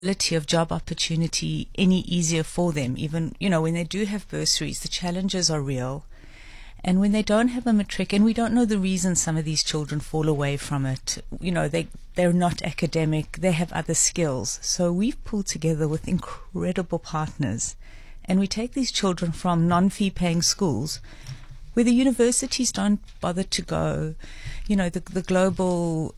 of job opportunity any easier for them. Even, when they do have bursaries, the challenges are real. And when they don't have a matric, and we don't know the reason some of these children fall away from it, they're not academic, they have other skills. So we've pulled together with incredible partners, and we take these children from non-fee paying schools where the universities don't bother to go, the global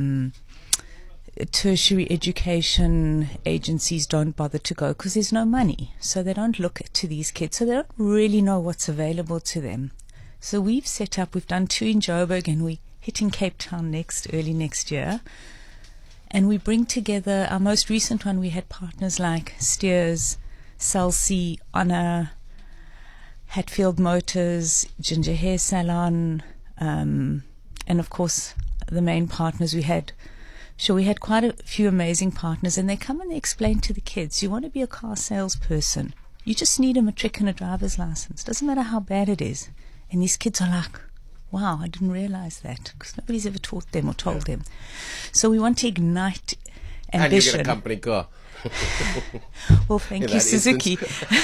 tertiary education agencies don't bother to go because there's no money. So they don't look to these kids. So they don't really know what's available to them. So we've done 2 in Joburg, and we're hitting Cape Town early next year. And we bring together, our most recent one, we had partners like Steers, Celsi, Honor, Hatfield Motors, Ginger Hair Salon, and of course the main partners we had. So we had quite a few amazing partners, and they come and they explain to the kids, you want to be a car salesperson, you just need a matric and a driver's license. Doesn't matter how bad it is. And these kids are like, wow, I didn't realize that, because nobody's ever taught them or told them. So we want to ignite ambition. And you get a company car. Well, thank you, Suzuki.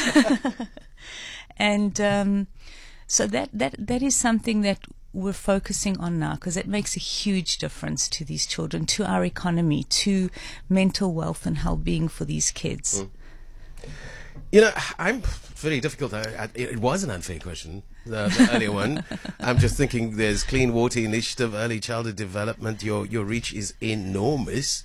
And so that is something that we're focusing on now, because it makes a huge difference to these children, to our economy, to mental wealth and well-being for these kids. I'm very difficult. It was an unfair question, the earlier one. I'm just thinking there's Clean Water Initiative, early childhood development. Your reach is enormous.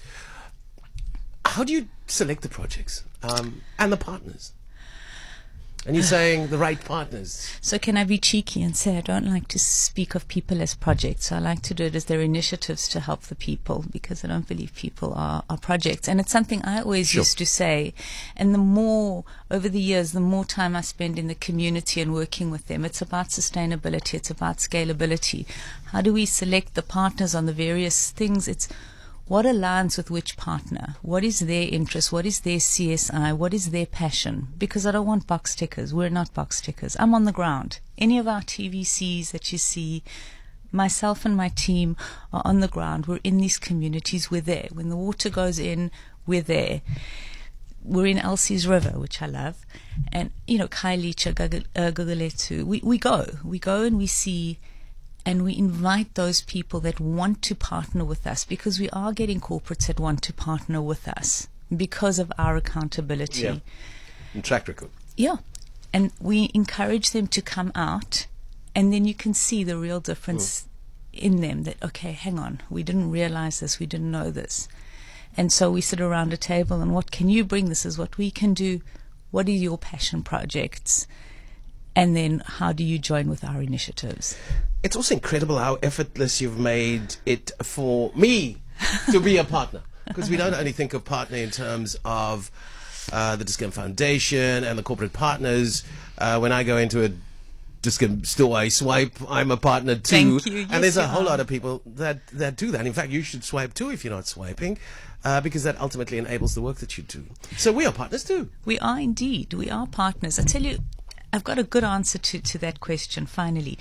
How do you select the projects and the partners? And you're saying the right partners. So can I be cheeky and say I don't like to speak of people as projects. I like to do it as their initiatives to help the people, because I don't believe people are projects. And it's something I always used to say. And the more, over the years, the more time I spend in the community and working with them, it's about sustainability, it's about scalability. How do we select the partners on the various things? It's what aligns with which partner? What is their interest? What is their CSI? What is their passion? Because I don't want box tickers. We're not box tickers. I'm on the ground. Any of our TVCs that you see, myself and my team are on the ground. We're in these communities. We're there. When the water goes in, we're there. We're in Elsie's River, which I love. And, Khayelitsha, Gugulethu. We go and we see. And we invite those people that want to partner with us, because we are getting corporates that want to partner with us because of our accountability. Yeah. And track record. Yeah. And we encourage them to come out, and then you can see the real difference in them, that, okay, hang on, we didn't realize this, we didn't know this. And so we sit around a table, and what can you bring? This is what we can do. What are your passion projects? And then how do you join with our initiatives? It's also incredible how effortless you've made it for me to be a partner. Because we don't only think of partner in terms of the Dis-Chem Foundation and the corporate partners. When I go into a Dis-Chem store, I swipe, I'm a partner too. Thank you. Yes, and there's a whole lot of people that do that. In fact, you should swipe too if you're not swiping, because that ultimately enables the work that you do. So we are partners too. We are indeed. We are partners. I tell you, I've got a good answer to that question, finally.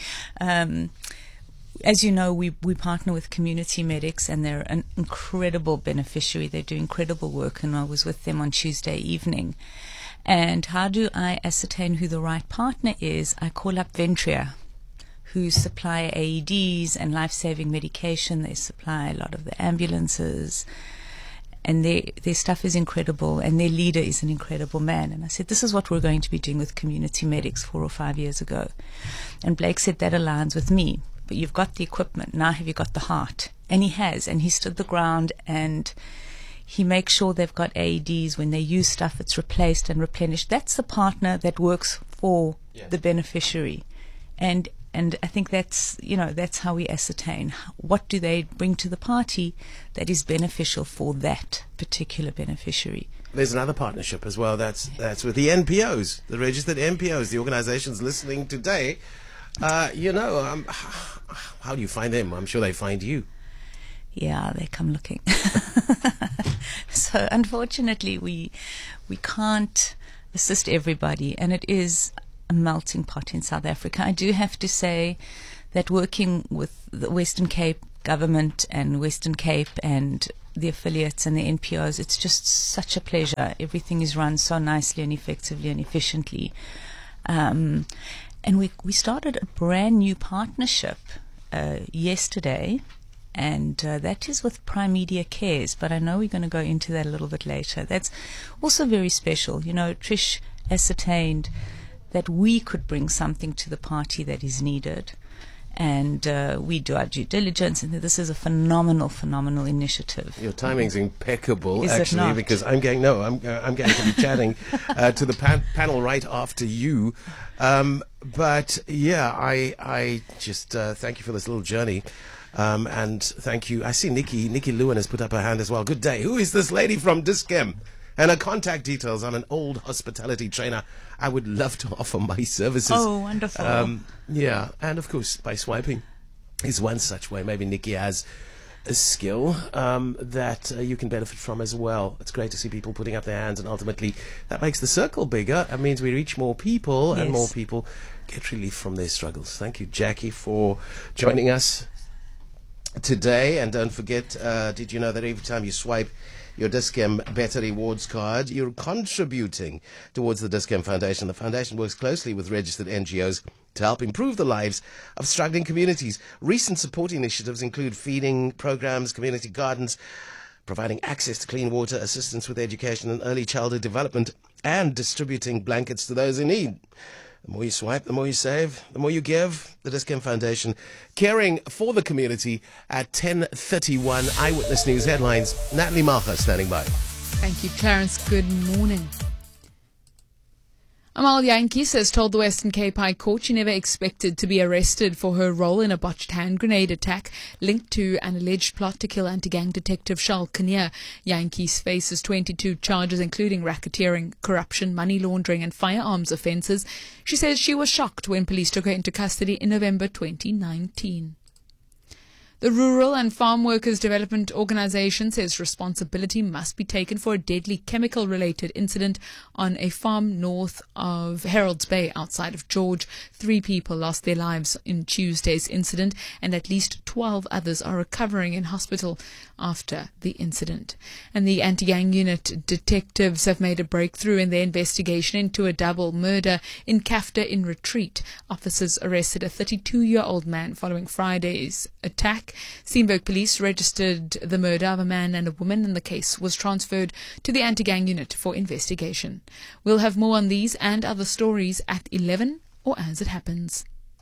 As you know, we partner with Community Medics, and they're an incredible beneficiary. They do incredible work, and I was with them on Tuesday evening. And how do I ascertain who the right partner is? I call up Ventria, who supply AEDs and life-saving medication. They supply a lot of the ambulances. And their stuff is incredible, and their leader is an incredible man. And I said, this is what we're going to be doing with Community Medics 4 or 5 years ago. And Blake said, that aligns with me. But you've got the equipment. Now have you got the heart? And he has. And he stood the ground, and he makes sure they've got AEDs. When they use stuff, it's replaced and replenished. That's the partner that works for the beneficiary. And I think that's how we ascertain what do they bring to the party that is beneficial for that particular beneficiary. There's another partnership as well. That's with the NPOs, the registered NPOs, the organizations listening today. How do you find them? I'm sure they find you. Yeah, they come looking. So unfortunately, we can't assist everybody, and it is a melting pot in South Africa. I do have to say that working with the Western Cape government and Western Cape and the affiliates and the NPOs. It's just such a pleasure. Everything is run so nicely and effectively and efficiently. And we started a brand new partnership yesterday, and that is with Prime Media Cares, but I know we're going to go into that a little bit later. That's also very special. You know, Trish ascertained that we could bring something to the party that is needed, and we do our due diligence, and this is a phenomenal initiative. Your timing's impeccable, Is it actually, not? because I'm going to be chatting to the panel right after you. But yeah, I just thank you for this little journey. And thank you. I see Nikki Lewin has put up her hand as well. Good day. Who is this lady from Dis-Chem? And her contact details. I'm an old hospitality trainer. I would love to offer my services. Oh, wonderful. Yeah, and of course, by swiping is one such way. Maybe Nikki has a skill that you can benefit from as well. It's great to see people putting up their hands, and ultimately that makes the circle bigger. It means we reach more people, and more people get relief from their struggles. Thank you, Jackie, for joining us today. And don't forget, did you know that every time you swipe your Dis-Chem Better Rewards card, you're contributing towards the Dis-Chem Foundation. The foundation works closely with registered NGOs to help improve the lives of struggling communities. Recent support initiatives include feeding programs, community gardens, providing access to clean water, assistance with education and early childhood development, and distributing blankets to those in need. The more you swipe, the more you save, the more you give. The Dis-Chem Foundation, caring for the community at 10:31. Eyewitness News headlines. Natalie Malcha standing by. Thank you, Clarence. Good morning. Amal Jantjies has told the Western Cape High Court she never expected to be arrested for her role in a botched hand grenade attack linked to an alleged plot to kill anti-gang detective Charles Kinnear. Jantjies faces 22 charges including racketeering, corruption, money laundering and firearms offences. She says she was shocked when police took her into custody in November 2019. The Rural and Farm Workers Development Organisation says responsibility must be taken for a deadly chemical-related incident on a farm north of Harold's Bay outside of George. 3 people lost their lives in Tuesday's incident, and at least 12 others are recovering in hospital after the incident. And the anti-gang unit detectives have made a breakthrough in their investigation into a double murder in Kafta in Retreat. Officers arrested a 32-year-old man following Friday's attack. Steenberg police registered the murder of a man and a woman, and the case was transferred to the anti-gang unit for investigation. We'll have more on these and other stories at 11 or as it happens.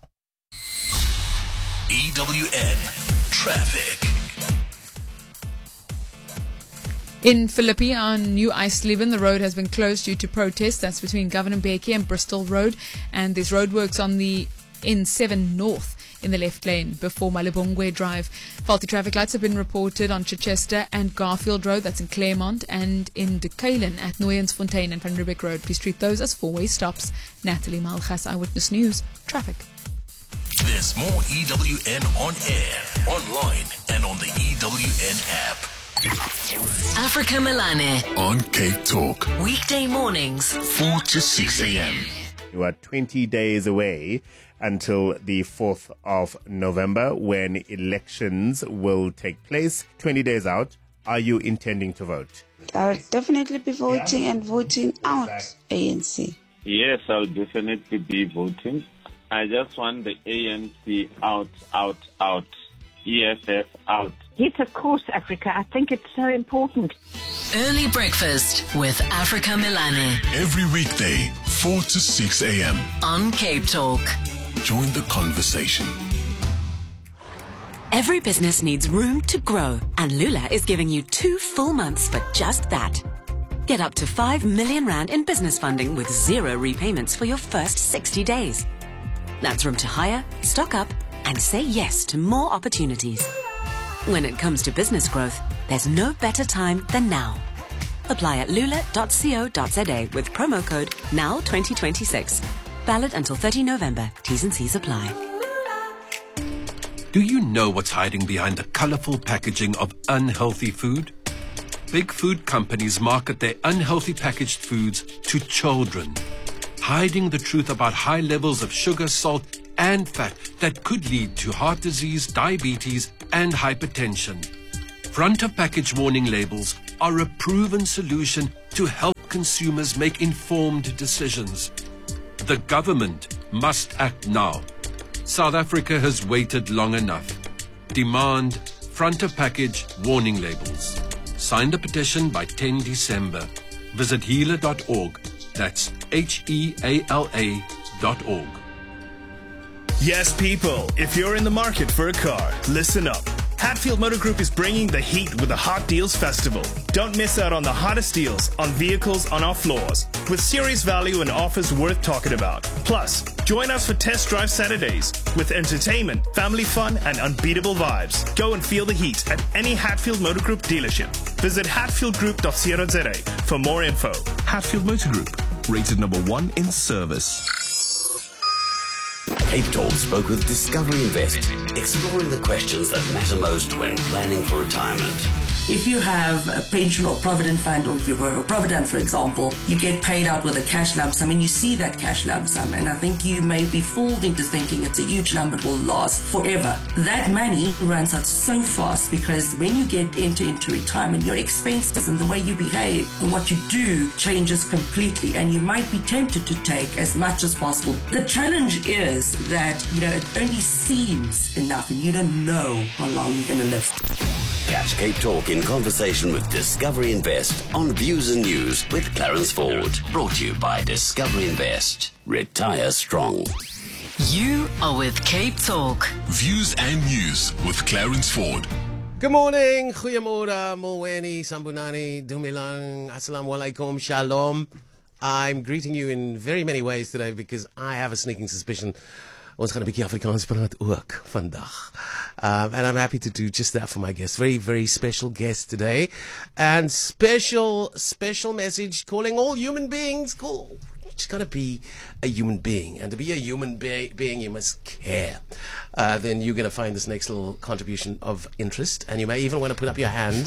EWN Traffic. In Philippi on New Eisleben, the road has been closed due to protests. That's between Governor Mbeki and Bristol Road, and there's roadworks on the N7 North in the left lane before Malibongwe Drive. Faulty traffic lights have been reported on Chichester and Garfield Road, that's in Claremont, and in Dekalen at Nooiensfontein and Van Riebeeck Road. Please treat those as 4-way stops. Natalie Malchas, Eyewitness News, Traffic. There's more EWN on air, online, and on the EWN app. Africa Melane On Cape Talk, weekday mornings 4 to 6 a.m. You are 20 days away until the 4th of November when elections will take place. 20 days out, are you intending to vote? I'll definitely be voting and voting out ANC. Yes, I'll definitely be voting. I just want the ANC out, out, out. EFF out. Yes, of course, Africa. I think it's so important. Early breakfast with Africa Melane Every weekday, 4 to 6 a.m. on Cape Talk. Join the conversation. Every business needs room to grow, and Lula is giving you 2 full months for just that. Get up to 5 million rand in business funding with 0 repayments for your first 60 days. That's room to hire, stock up, and say yes to more opportunities. When it comes to business growth, there's no better time than now. Apply at lula.co.za with promo code NOW2026. Valid until 30 November. T's and C's apply. Do you know what's hiding behind the colorful packaging of unhealthy food? Big food companies market their unhealthy packaged foods to children, hiding the truth about high levels of sugar, salt, and fat that could lead to heart disease, diabetes, and hypertension. Front of package warning labels are a proven solution to help consumers make informed decisions. The government must act now. South Africa has waited long enough. Demand front of package warning labels. Sign the petition by 10 December. Visit healer.org. That's HEALA.org. Yes, people, if you're in the market for a car, listen up. Hatfield Motor Group is bringing the heat with the Hot Deals Festival. Don't miss out on the hottest deals on vehicles on our floors, with serious value and offers worth talking about. Plus, join us for Test Drive Saturdays with entertainment, family fun, and unbeatable vibes. Go and feel the heat at any Hatfield Motor Group dealership. Visit hatfieldgroup.co.za for more info. Hatfield Motor Group, rated number 1 in service. Cape Talk spoke with Discovery Invest, exploring the questions that matter most when planning for retirement. If you have a pension or provident fund, or if you were a provident, for example, you get paid out with a cash lump sum and you see that cash lump sum, and I think you may be fooled into thinking it's a huge number, it will last forever. That money runs out so fast because when you get into retirement, your expenses and the way you behave and what you do changes completely, and you might be tempted to take as much as possible. The challenge is that, it only seems enough and you don't know how long you're going to live. Catch Cape Talk in conversation with Discovery Invest on Views and News with Clarence Ford. Brought to you by Discovery Invest. Retire strong. You are with Cape Talk. Views and News with Clarence Ford. Good morning, goeiemôre, molweni, sambunani, dumilang, assalamu alaikum, shalom. I'm greeting you in very many ways today because I have a sneaking suspicion ons gaan 'n bietjie Afrikaans praat ook vandag. And I'm happy to do just that for my guest. Very, very special guest today. And special message calling all human beings cool. You just got to be a human being. And to be a human being, you must care. Then you're going to find this next little contribution of interest. And you may even want to put up your hand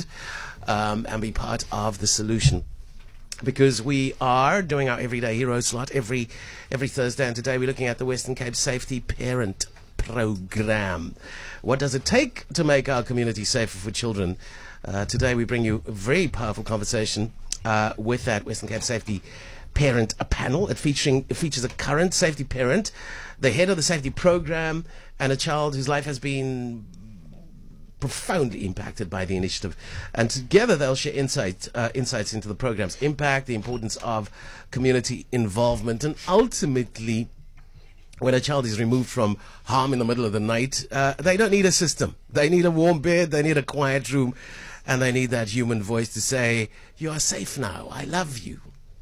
and be part of the solution. Because we are doing our Everyday Hero slot every Thursday, and today we're looking at the Western Cape Safety Parent Program. What does it take to make our community safer for children? Today we bring you a very powerful conversation with that Western Cape Safety Parent panel. It features a current safety parent, the head of the safety program, and a child whose life has been profoundly impacted by the initiative, and together they'll share insights into the program's impact, the importance of community involvement, and ultimately, when a child is removed from harm in the middle of the night, they don't need a system. They need a warm bed, they need a quiet room, and they need that human voice to say, "You are safe now, I love you,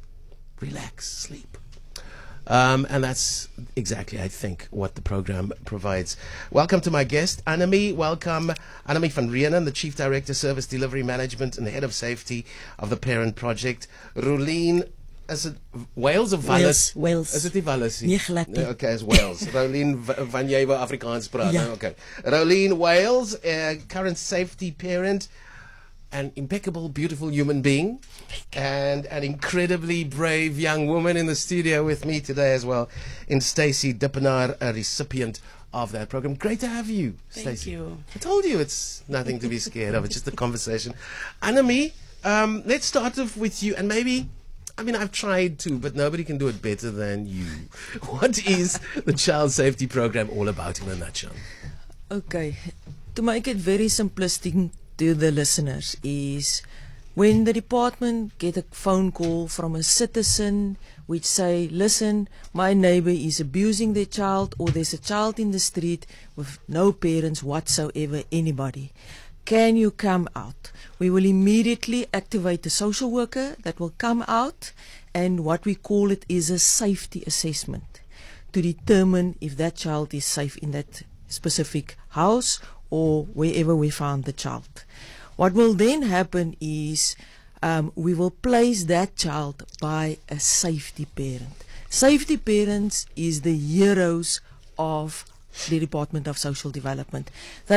relax, sleep." And that's exactly, I think, what the program provides. Welcome to my guest, Annemie. Welcome, Annemie van Reenen, the Chief Director, Service Delivery Management and the Head of Safety of the Parent Project. Rolien, is it Wales of Wallis? Wales. Is it nie Wallis? Nee, glad nie. Okay, it's Wales. Rolien, van jy wou Afrikaans praat? Ja. Okay. Rolien Wales, current safety parent, an impeccable, beautiful human being, and an incredibly brave young woman in the studio with me today as well, in Stacey Dippenaar, a recipient of that program. Great to have you, Stacey. Thank you. I told you it's nothing to be scared of. It's just a conversation. Annemie, let's start off with you, and maybe, I've tried to, but nobody can do it better than you. What is the Child Safety Program all about in a nutshell? Okay, to make it very simplistic to the listeners is when the department get a phone call from a citizen which say, listen, my neighbor is abusing their child, or there's a child in the street with no parents whatsoever, anybody, can you come out? We will immediately activate a social worker that will come out, and what we call it is a safety assessment to determine if that child is safe in that specific house or wherever we found the child. What will then happen is we will place that child by a safety parent. Safety parents is the heroes of the Department of Social Development.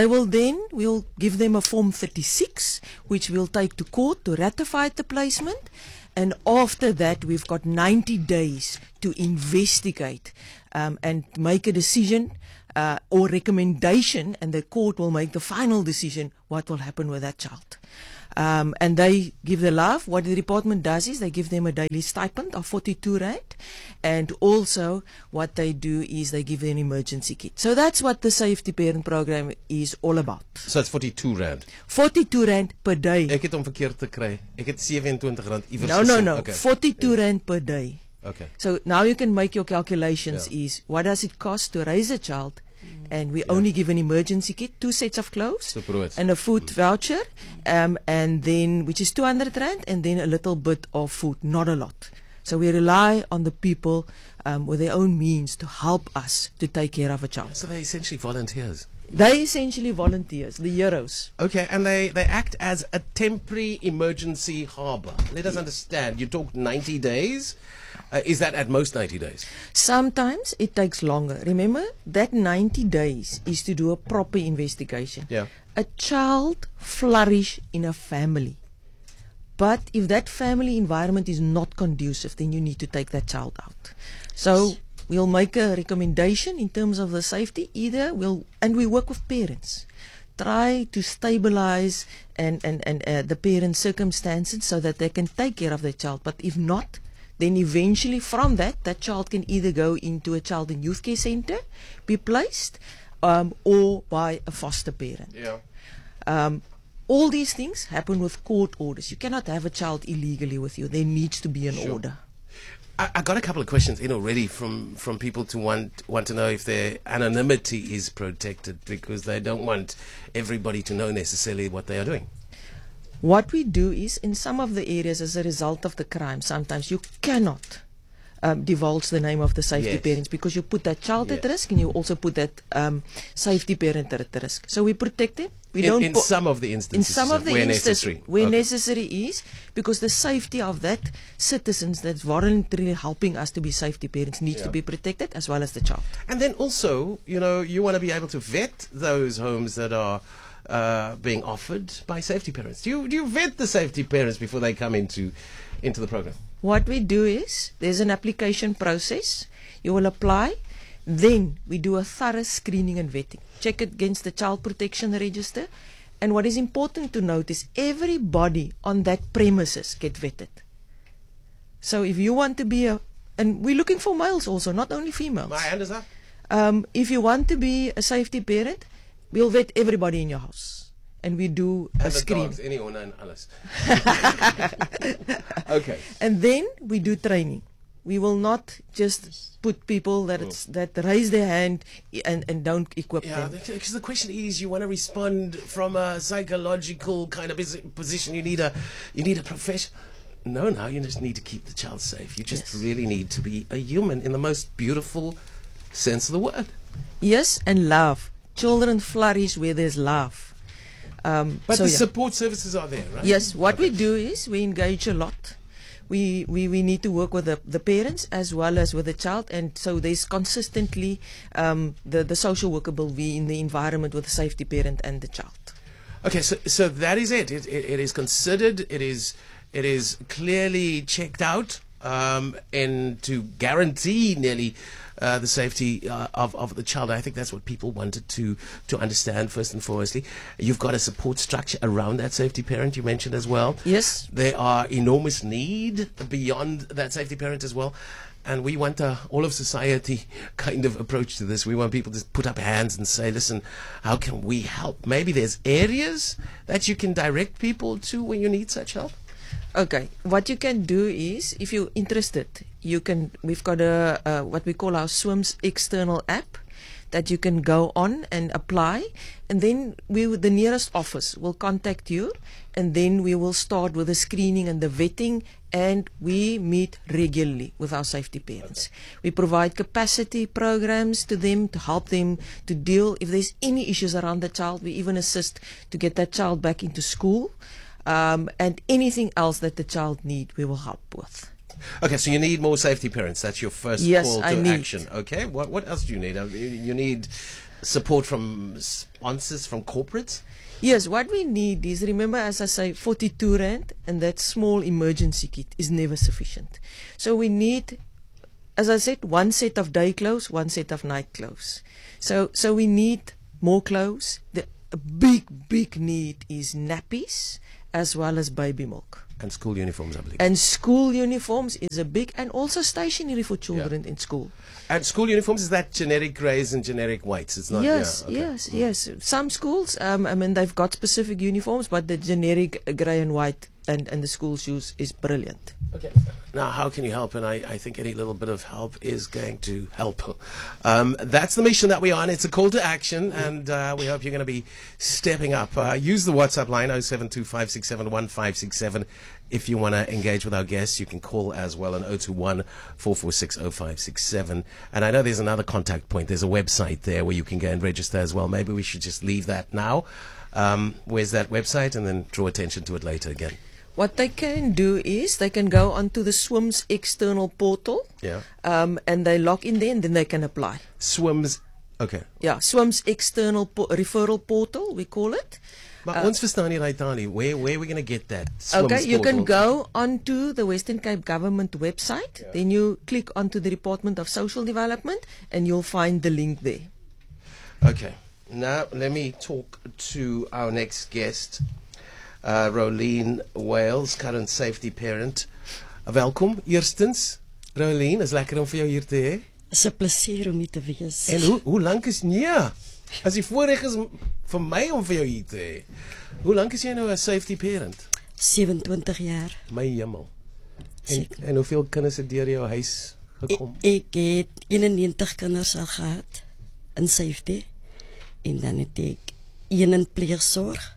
We'll give them a Form 36, which we'll take to court to ratify the placement. And after that, we've got 90 days to investigate and make a decision or recommendation, and the court will make the final decision what will happen with that child. And they give the love. What the department does is they give them a daily stipend of 42 Rand. And also what they do is they give them an emergency kit. So that's what the Safety Parent Program is all about. So it's 42 Rand. 42 Rand per day. Ek het hom verkeerd gekry. Ek het 27 Rand iewers No. gesien. Okay. 42 Rand per day. Okay. So now you can make your calculations is what does it cost to raise a child? And we only give an emergency kit, 2 sets of clothes and a food voucher, and then which is 200 Rand, and then a little bit of food, not a lot. So we rely on the people with their own means to help us to take care of a child. So they're essentially volunteers. They're essentially volunteers, the heroes. Okay, and they act as a temporary emergency harbour. Let us understand. You talk 90 days. Is that at most 90 days? Sometimes it takes longer. Remember, that 90 days is to do a proper investigation. Yeah. A child flourishes in a family. But if that family environment is not conducive, then you need to take that child out. So we'll make a recommendation in terms of the safety. And we work with parents. Try to stabilize and the parents' circumstances so that they can take care of their child. But if not, then eventually from that child can either go into a child and youth care center, be placed, or by a foster parent. Yeah. All these things happen with court orders. You cannot have a child illegally with you. There needs to be an order. I got a couple of questions in already from people to want to know if their anonymity is protected, because they don't want everybody to know necessarily what they are doing. What we do is, in some of the areas, as a result of the crime, sometimes you cannot divulge the name of the safety parents, because you put that child at risk, and you also put that safety parent at risk. So we protect them. We don't in some of the instances, where necessary. Where necessary is, because the safety of that citizens that's voluntarily helping us to be safety parents needs to be protected, as well as the child. And then also, you want to be able to vet those homes that are being offered by safety parents. Do you vet the safety parents before they come into the program? What we do is, there's an application process. You will apply, then we do a thorough screening and vetting. Check it against the Child Protection Register. And what is important to note is everybody on that premises get vetted. So if you want to be and we're looking for males also, not only females. My hand is up. If you want to be a safety parent, we'll vet everybody in your house. And we do a screen. Okay. And then we do training. We will not just put people that raise their hand and don't equip them. Because the question is, you want to respond from a psychological kind of position. You need a profession. No, you just need to keep the child safe. You just really need to be a human in the most beautiful sense of the word. Yes, and love. Children flourish where there's love. But the support services are there, right? Yes, what we do is we engage a lot. We need to work with the parents as well as with the child, and so there's consistently the social worker will be in the environment with the safety parent and the child. Okay, so that is it. It is considered. It is clearly checked out, and to guarantee nearly the safety of the child. I think that's what people wanted to understand first and foremostly. You've got a support structure around that safety parent, you mentioned as well. Yes. There are enormous need beyond that safety parent as well. And we want a all of society kind of approach to this. We want people to put up hands and say, listen, how can we help? Maybe there's areas that you can direct people to when you need such help. Okay, what you can do is, if you're interested, we've got a what we call our SWIMS external app that you can go on and apply, and then the nearest office will contact you, and then we will start with the screening and the vetting, and we meet regularly with our safety parents. We provide capacity programs to them to help them to deal, if there's any issues around the child, we even assist to get that child back into school. And anything else that the child need, we will help with. Okay, so you need more safety parents. That's your first call to action. Okay, what else do you need? You need support from sponsors, from corporates? Yes, what we need is, remember, as I say, 42 Rand, and that small emergency kit is never sufficient. So we need as I said, one set of day clothes, one set of night clothes. So we need more clothes. The big need is nappies as well as baby milk. And school uniforms, I believe. And school uniforms is a big, and also stationery for children in school. And school uniforms, is that generic greys and generic whites? It's not. Yes, yeah, okay. yes. Some schools, I mean, they've got specific uniforms, but the generic grey and white and the school shoes is brilliant. Okay. Now, how can you help? And I think any little bit of help is going to help. That's the mission that we're on. It's a call to action, and we hope you're going to be stepping up. Use the WhatsApp line, 0725671567. If you want to engage with our guests, you can call as well on 021-446-0567. And I know there's another contact point. There's a website there where you can go and register as well. Maybe we should just leave that now. Where's that website? And then draw attention to it later again. What they can do is they can go onto the SWIMS external portal, and they log in there, and then they can apply. SWIMS, okay. Yeah, SWIMS external referral portal, we call it. But ons verstaan nie right, Dani. Where are we going to get that SWIMS Okay, you portal? can go onto the Western Cape Government website, then you click onto the Department of Social Development, and you'll find the link there. Okay, now let me talk to our next guest. Rolene Wales, current safety parent. Welkom, eerstens. Rolene, is lekker om vir jou hier te hê. Is 'n plesier om hier te wees. En hoe lank is as die voorreg is vir my om vir jou hier te hê. Hoe lank is jy nou 'n safety parent? 27 jaar. My hemel. En hoeveel kinders het deur jou huis gekom? Ek het 91 kinders al gehad in safety. En dan het ek 1 in pleegsorg.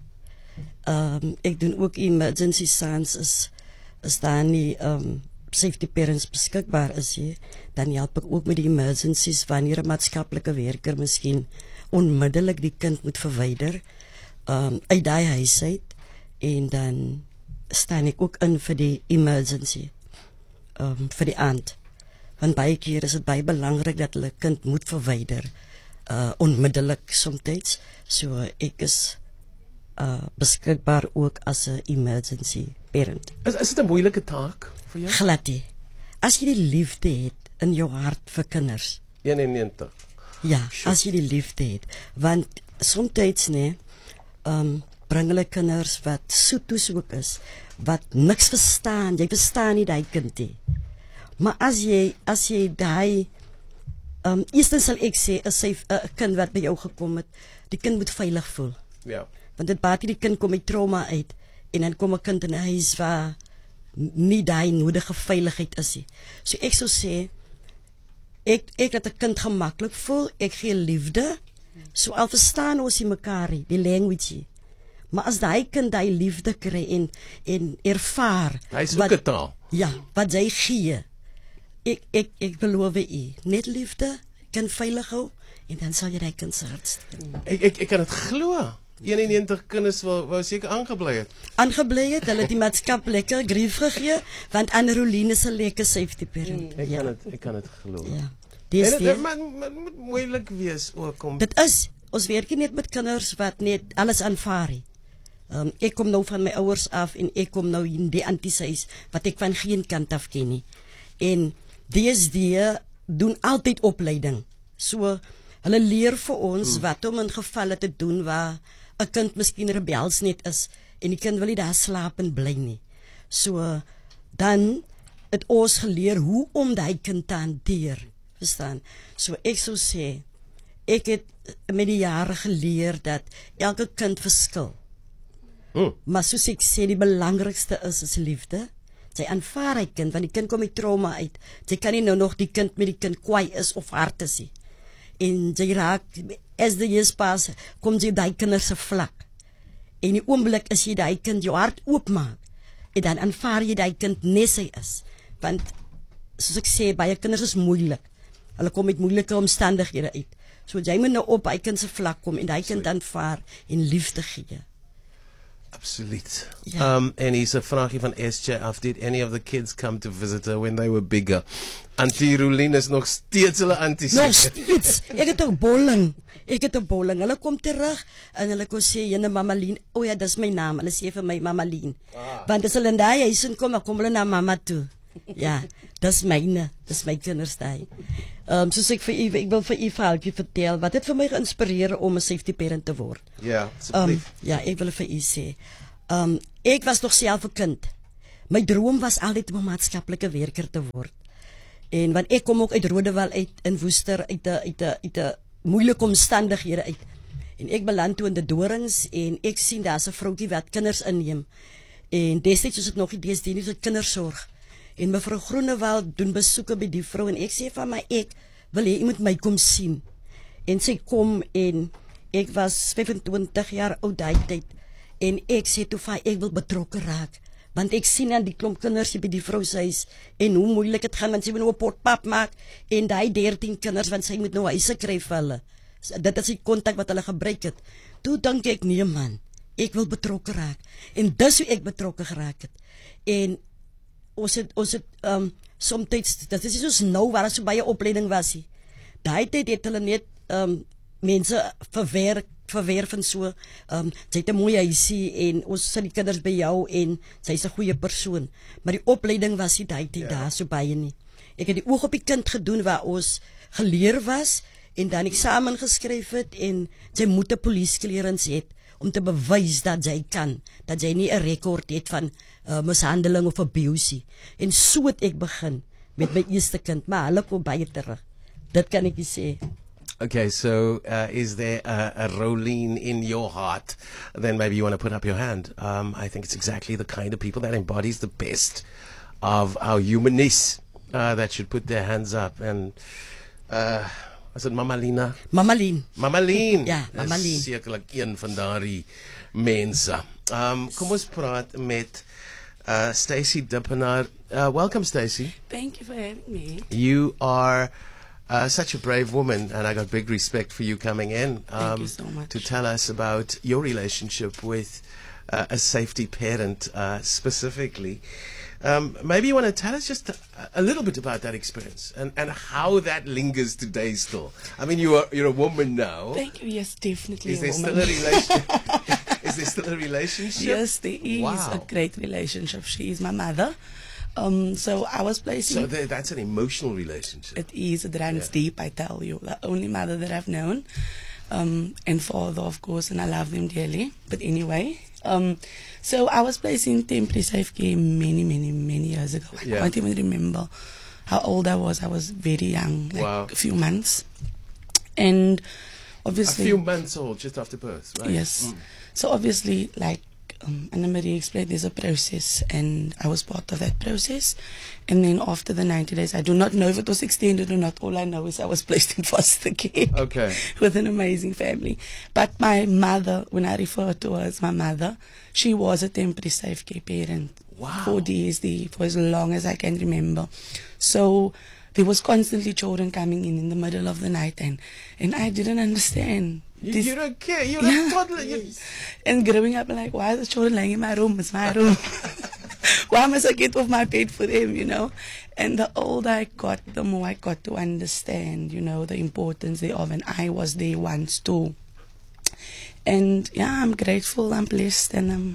Ek doen ook emergency sons is daar nie safety parents beskikbaar is hier, dan help ek ook met die emergencies wanneer 'n maatskaplike werker miskien onmiddellik die kind moet verwyder uit daai huis uit, en dan staan ek ook in vir die emergency vir die aand, want baie keer is dit baie belangrik dat hulle kind moet verwyder onmiddellik soms, so ek is beskikbaar ook as 'n emergency parent. Is dit 'n moeilike taak vir jou? Glad nie. As jy die liefde het in jou hart vir kinders. 91. Ja, as jy die liefde het, want soms bring hulle kinders wat soetoes ook is, wat niks verstaan. Jy verstaan nie daai kind nie. Maar as jy daai eerstens sal ek sê 'n kind wat by jou gekom het, die kind moet veilig voel. Ja. Want dit baat die kind kom met trauma uit, en dan kom 'n kind in 'n huis waar nie daai nodige veiligheid is nie. So ek sou sê ek laat 'n kind gemaklik voel, ek gee liefde, so al verstaan ons nie mekaar nie, die language. Maar as daai kind daai liefde kry en ervaar, hy is ook 'n taal. Ja, wat hy gee. Ek beloof u, net liefde kan veilig hou, en dan sal jy daai kind se hart steel. Ek kan dit glo. 91 kinders wou seker aangebly het. Aangebly het, hulle die maatskap lekker grief gegee, want Anne-Roline is 'n lekker safety parent. Ek kan dit glo. Ja. Dit moet moeilik wees ook om. Dit is, ons werk nie net met kinders wat net alles aanvaar nie. Ek kom nou van my ouers af, en ek kom nou in die antihuis wat ek van geen kant af ken nie. En DSD doen altyd opleiding. So hulle leer vir ons wat om in gevalle te doen waar 'n kind miskien rebels net is en die kind wil nie daar slaap en bly nie. So dan het ons geleer hoe om daai kind te hanteer, verstaan? So ek sou sê ek het met die jare geleer dat elke kind verskil. Maar soos ek sê, die belangrikste is liefde. Sy aanvaar hy kind, want die kind kom met trauma uit. Sy kan nie nou nog die kind met die kind kwaai is of hard is nie. En jy raak, as the years pass, kom jy die kinders se vlak. En die oomblik as jy die kind jou hart oopmaak, en dan aanvaar jy die kind nes hy is. Want, soos ek sê, baie kinders is moeilik. Hulle kom met moeilike omstandighede uit. So jy moet nou op die kind se vlak kom, en die kind aanvaar en liefde gee. Absoluut. Ja. En hier's 'n vraagie van SJ af. Did any of the kids come to visit her when they were bigger? Auntie Rolene is nog steeds hulle auntie. Nog steeds. Ek het 'n bolling. Hulle kom terug en hulle kom sê, "Jene Mama Lien." O ja, dis my naam. Hulle sê vir my Mama Lien. Want as hulle in daai huis kom hulle na mamma toe. Ja, dis myne, dis my kinders daai. Soos ek vir u, ek wil vir u verhaaltjie vertel wat het vir my geïnspireer om 'n safety parent te word. Ja, asseblief. Ja, ek wil vir u sê. Ek was nog self 'n kind. My droom was altyd om 'n maatskaplike werker te word. En want ek kom ook uit Rodewal uit in Woester uit 'n moeilike omstandighede uit. En ek beland toe in die Dorings en ek sien daar's 'n vroutjie wat kinders inneem. En destyds was dit nog die DSD vir kindersorg. En mevrou Groenewald doen besoeke by die vrou en ek sê van my ek wil hê jy moet my kom sien. En sy kom en ek was 25 jaar oud daai tyd en ek sê toe van ek wil betrokke raak want ek sien aan die klomp kinders by die vrou se huis en hoe moeilik dit gaan want sy moet nou 'n pot pap maak en daai 13 kinders want sy moet nou huise kry vir hulle. Dit is die kontak wat hulle gebruik het. Toe dink ek nee man, ek wil betrokke raak en dis hoe ek betrokke geraak het. En ons het soms dit is soos nou waar so baie opleiding was hy. Daai tyd het hulle net mense verwerf en so. Sy het 'n mooi huisie en ons sit die kinders by jou en sy's 'n goeie persoon. Maar die opleiding was nie daai tyd daar so baie nie. Ek het die oog op die kind gedoen waar ons geleer was en dan eksamen geskryf het en sy moet 'n polisiekleerings het om te bewys dat sy kan, dat sy nie 'n rekord het van mishandeling of abuse. En so het ek begin met my eerste kind, maar hulle kom baie terug. Dit kan ek sê. Okay, so is there a Rolene in your heart? Then maybe you want to put up your hand. I think it's exactly the kind of people that embodies the best of our humanness that should put their hands up. And was it Mama Lina? Mama Lien. Mama Lien. Ja, Mama Lien. Sekerlik een van daardie mense. Kom ons praat met Stacey Dippenaar. Welcome, Stacey. Thank you for having me. You are such a brave woman, and I got big respect for you coming in. Thank you so much. To tell us about your relationship with a safety parent specifically. Maybe you want to tell us just a little bit about that experience and how that lingers today still. I mean, you're a woman now. Thank you. Yes, definitely. Is there a woman. still a relationship? Is there still a relationship? Yes, there is Wow. a great relationship. She is my mother. So I was placing. So that's an emotional relationship. It is. It runs deep. I tell you, the only mother that I've known, and father, of course, and I love them dearly. But anyway. So I was placed in temporary safe care many years ago. I can't even remember how old I was. I was very young, like a few months. And obviously... A few months old, just after birth, right? Yes. So obviously, like Anna Marie explained, there's a process, and I was part of that process. And then after the 90 days, I do not know if it was extended or not. All I know is I was placed in foster care. Okay. With an amazing family. But my mother, when I refer to her as my mother, she was a temporary safe care parent. Wow. For DSD, for as long as I can remember. So there was constantly children coming in the middle of the night, and I didn't understand. You don't care. You're a toddler. And growing up, I'm like, why are the children laying in my room? It's my room. Why must I get off my bed for them, you know? And the older I got, the more I got to understand, you know, the importance thereof. And I was there once too. And yeah, I'm grateful, I'm blessed, and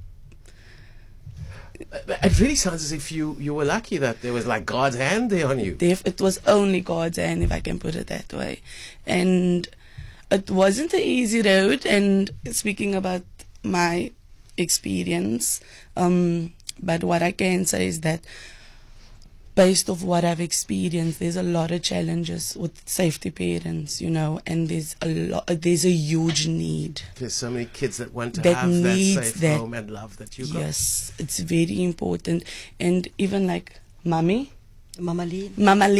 It really sounds as if you were lucky that there was like God's hand there on you. It was only God's hand, if I can put it that way. And it wasn't an easy road. And speaking about my experience, but what I can say is that based off what I've experienced, there's a lot of challenges with safety parents, you know, and there's a huge need. There's so many kids that want to that have that needs safe home and love that you got. Yes, it's very important. And even like Mama Lien.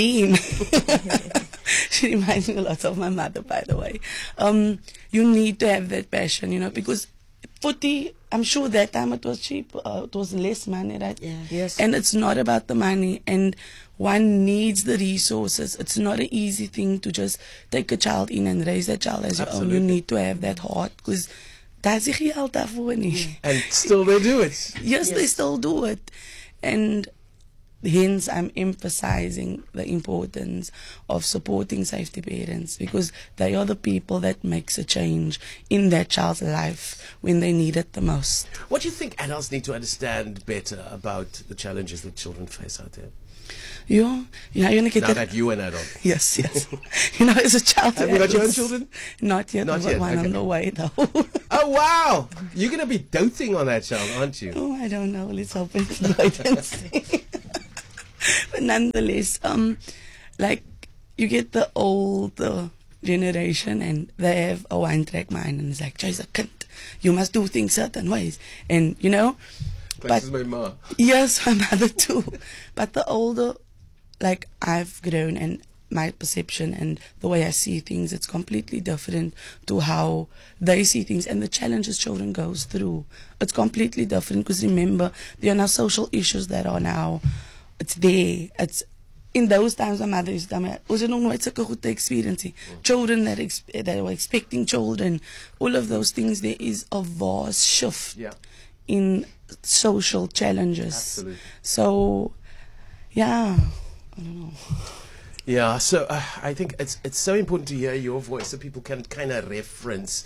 She reminds me a lot of my mother, by the way. You need to have that passion, you know, because I'm sure that time it was cheap. It was less money, right? Yeah. Yes. And it's not about the money. And one needs the resources. It's not an easy thing to just take a child in and raise that child as your own. You need to have that heart, because that's the geld daarvoor nie. And still they do it. Yes, they still do it. And hence I'm emphasizing the importance of supporting safety parents, because they are the people that makes a change in that child's life when they need it the most. What do you think adults need to understand better about the challenges that children face out there? You're gonna get now that you're an adult. Yes. As a child. Have you got your own children? Not yet. Not yet. One Okay. on the way, though. Oh, wow. You're going to be doting on that child, aren't you? Oh, I don't know. Let's hope it's wait and see. But nonetheless, like, you get the older generation and they have a one-track mind, and it's like, jy's a kind. You must do things certain ways. And, This is my ma. Yes, my mother too. But the older, like, I've grown, and my perception and the way I see things, it's completely different to how they see things and the challenges children goes through. It's completely different, because remember, there are now social issues that are now, it's there. It's in those times my mother used to tell me, was it nog nooit sulke goeie experience? Children that were expecting children, all of those things, there is a vast shift in social challenges. Absolutely. So, yeah, I don't know. Yeah, so I think it's so important to hear your voice so people can kind of reference,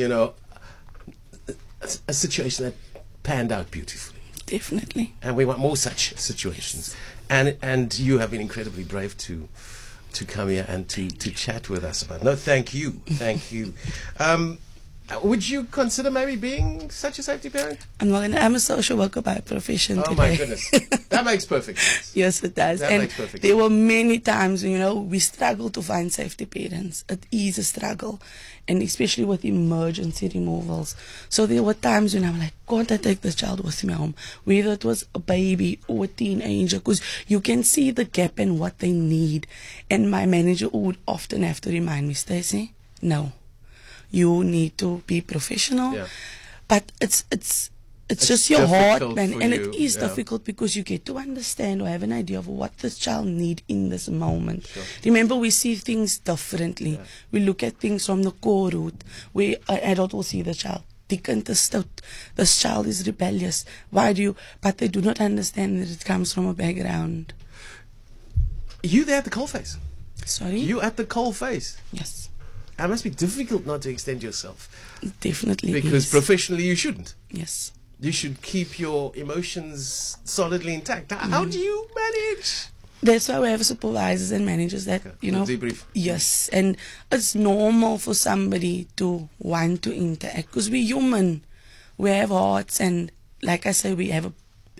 a situation that panned out beautifully. Definitely. And we want more such situations. And you have been incredibly brave to come here and to chat with us about it. No, thank you. Thank you. Would you consider maybe being such a safety parent? I'm a social worker by profession Oh, today. my goodness. That makes perfect sense. Yes, it does. That and makes perfect there sense. were many times, we struggle to find safety parents. It is a struggle, and especially with emergency removals. So there were times when I'm like, can't I take this child with me home? Whether it was a baby or a teenager, because you can see the gap in what they need. And my manager would often have to remind me, Stacey, no. You need to be professional, but it's just your heart, man, and it is difficult because you get to understand or have an idea of what this child need in this moment. Sure. Remember, we see things differently. We look at things from the core root, where an adult will see the child. Die kind is stout. This child is rebellious. But they do not understand that it comes from a background. You there at the coalface? Sorry? You at the coalface? Yes. It must be difficult not to extend yourself. Definitely. Because is. professionally you shouldn't. Yes. You should keep your emotions solidly intact. How do you manage? That's why we have supervisors and managers that, debrief. Yes, and it's normal for somebody to want to interact because we're human. We have hearts, and like I say, we have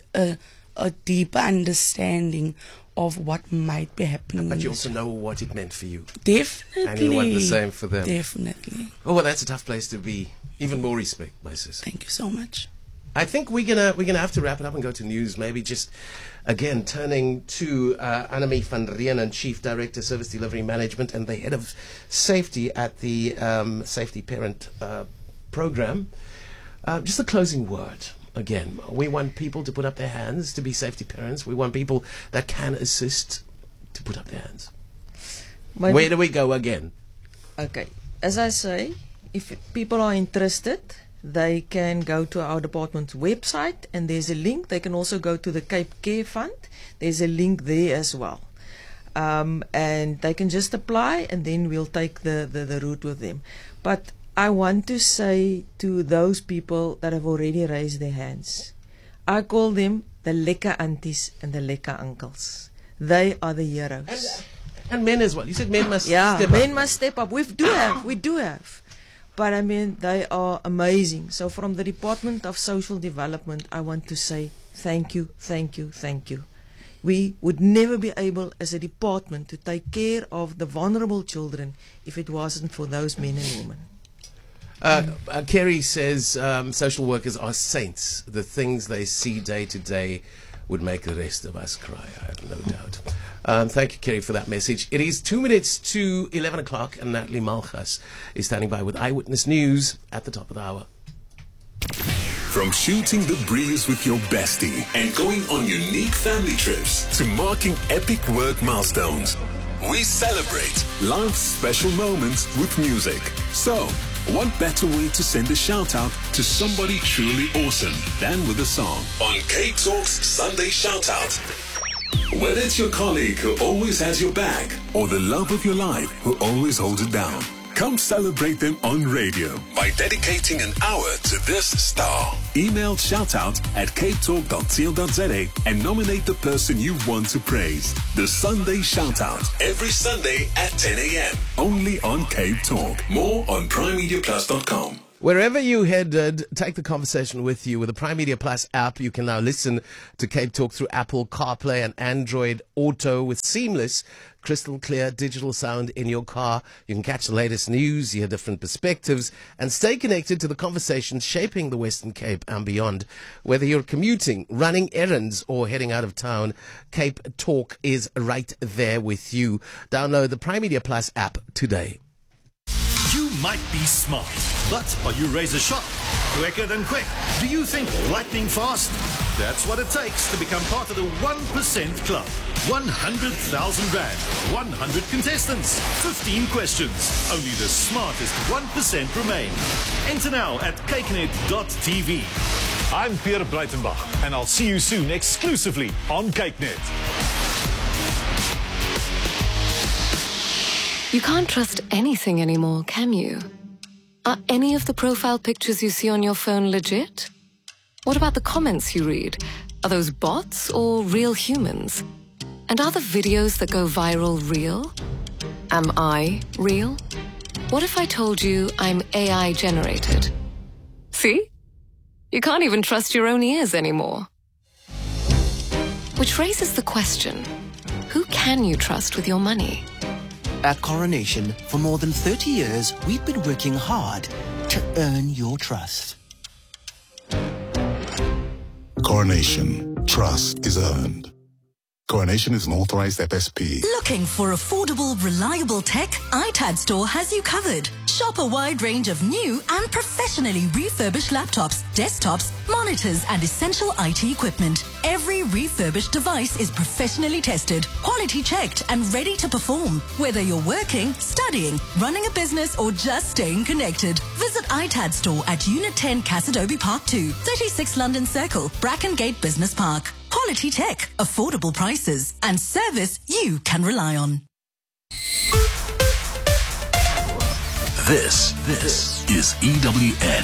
a deeper understanding of what might be happening. But you also know what it meant for you. Definitely. And you want the same for them. Definitely. Oh, well, that's a tough place to be. Even more respect, my sister. Thank you so much. I think we're gonna have to wrap it up and go to news. Maybe just again turning to Annemie van Reenen, Chief Director, Service Delivery Management, and the Head of Safety at the Safety Parent Program. Just a closing word. Again, we want people to put up their hands to be safety parents. We want people that can assist to put up their hands. Where do we go again? Okay, as I say, if people are interested, they can go to our department's website, and there's a link. They can also go to the Cape Care Fund. There's a link there as well. And they can just apply, and then we'll take the route with them. But I want to say to those people that have already raised their hands, I call them the lekker aunties and the lekker uncles. They are the heroes. And men as well. You said men must step up. Men must step up. We do have. But I mean, they are amazing. So from the Department of Social Development, I want to say thank you, thank you, thank you. We would never be able as a department to take care of the vulnerable children if it wasn't for those men and women. Kerry says social workers are saints. The things they see day to day would make the rest of us cry, I have no doubt. Thank you, Kerry, for that message. It is 2 minutes to 11 o'clock, and Natalie Malchus is standing by with Eyewitness News at the top of the hour. From shooting the breeze with your bestie and going on unique family trips to marking epic work milestones, we celebrate life's special moments with music. So, what better way to send a shout out to somebody truly awesome than with a song? On K Talk's Sunday Shout Out. Whether it's your colleague who always has your back or the love of your life who always holds it down, come celebrate them on radio by dedicating an hour to this star. Email shoutout@capetalk.co.za and nominate the person you want to praise. The Sunday Shoutout, every Sunday at 10 a.m. Only on Cape Talk. More on primemediaplus.com. Wherever you headed, take the conversation with you. With the Prime Media Plus app, you can now listen to Cape Talk through Apple CarPlay and Android Auto with seamless, crystal clear digital sound in your car. You can catch the latest news, hear different perspectives, and stay connected to the conversations shaping the Western Cape and beyond. Whether you're commuting, running errands, or heading out of town, Cape Talk is right there with you. Download the Prime Media Plus app today. You might be smart, but are you razor sharp? Quicker than quick? Do you think lightning fast? That's what it takes to become part of the 1% Club. 100,000 Rand, 100 contestants, 15 questions. Only the smartest 1% remain. Enter now at cakenet.tv. I'm Pierre Breitenbach, and I'll see you soon exclusively on CakeNet. You can't trust anything anymore, can you? Are any of the profile pictures you see on your phone legit? What about the comments you read? Are those bots or real humans? And are the videos that go viral real? Am I real? What if I told you I'm AI generated? See? You can't even trust your own ears anymore. Which raises the question, who can you trust with your money? At Coronation, for more than 30 years, we've been working hard to earn your trust. Coronation. Trust is earned. Coronation is an authorized FSP. Looking for affordable, reliable tech? iTAD Store has you covered. Shop a wide range of new and professionally refurbished laptops, desktops, monitors, and essential IT equipment. Every refurbished device is professionally tested, quality checked, and ready to perform. Whether you're working, studying, running a business, or just staying connected, visit iTAD Store at Unit 10 Cassidobi Park 2, 36 London Circle, Brackengate Business Park. Quality tech, affordable prices, and service you can rely on. This is EWN.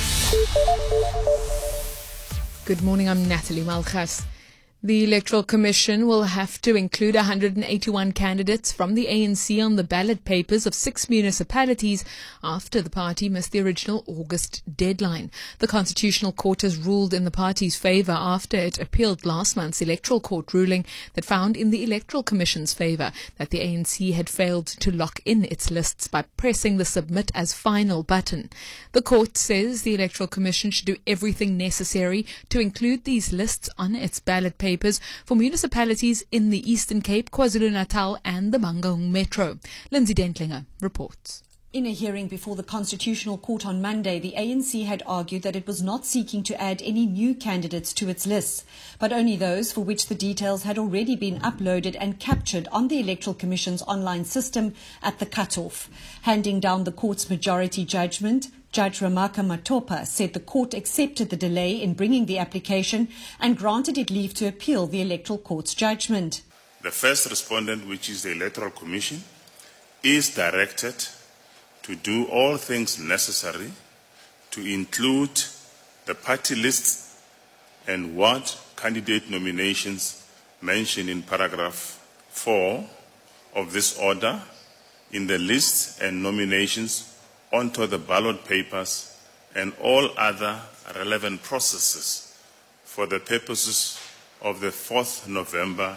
Good morning, I'm Natalie Malchas. The Electoral Commission will have to include 181 candidates from the ANC on the ballot papers of 6 municipalities after the party missed the original August deadline. The Constitutional Court has ruled in the party's favour after it appealed last month's Electoral Court ruling that found in the Electoral Commission's favour that the ANC had failed to lock in its lists by pressing the Submit as Final button. The court says the Electoral Commission should do everything necessary to include these lists on its ballot papers for municipalities in the Eastern Cape, KwaZulu-Natal and the Mangaung Metro. Lindsay Dentlinger reports. In a hearing before the Constitutional Court on Monday, the ANC had argued that it was not seeking to add any new candidates to its lists, but only those for which the details had already been uploaded and captured on the Electoral Commission's online system at the cutoff. Handing down the court's majority judgment, Judge Ramaka Matopa said the court accepted the delay in bringing the application and granted it leave to appeal the Electoral Court's judgment. The first respondent, which is the Electoral Commission, is directed to do all things necessary to include the party lists and what candidate nominations mentioned in paragraph 4 of this order in the lists and nominations onto the ballot papers and all other relevant processes for the purposes of the 4th November